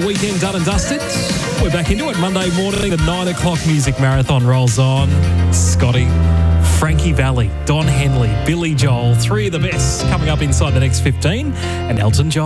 weekend done and dusted. We're back into it Monday morning. The 9 o'clock music marathon rolls on. Scotty, Frankie Valli, Don Henley, Billy Joel, three of the best coming up inside the next 15, and Elton John.